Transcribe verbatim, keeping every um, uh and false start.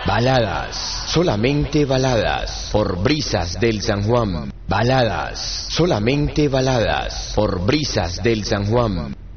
Baladas, solamente baladas, por Brisas del San Juan. Baladas, solamente baladas, por Brisas del San Juan.